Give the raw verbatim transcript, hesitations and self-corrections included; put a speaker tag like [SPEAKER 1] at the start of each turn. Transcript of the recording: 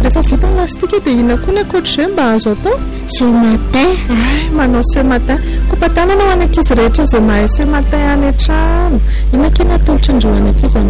[SPEAKER 1] rehefa vita lastika dia ina koa ny akoatra izay mba azo atao
[SPEAKER 2] ce matin
[SPEAKER 1] ay manao ce matin kopatanana ho any ankizy rehetra izay mahay ce matin any an-trano ina kena atolotra indreo any ankizy